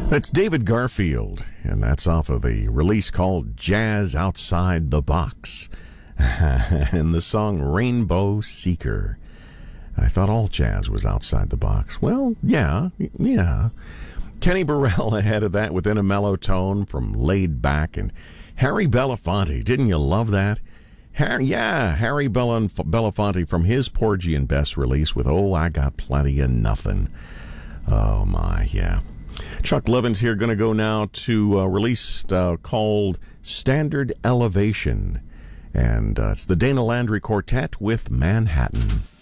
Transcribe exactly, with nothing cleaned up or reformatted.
That's David Garfield, and that's off of a release called Jazz Outside the Box, and the song Rainbow Seeker. I thought all jazz was outside the box. Well, yeah, yeah. Kenny Burrell ahead of that within a mellow tone from Laid Back, and Harry Belafonte. Didn't you love that? Harry, yeah, Harry Belafonte from his Porgy and Bess release with Oh, I Got Plenty of Nothing. Oh, my, yeah. Chuck Levin's here, going to go now to a release uh, called Standard Elevation. And uh, it's the Dana Landry Quartet with Manhattan.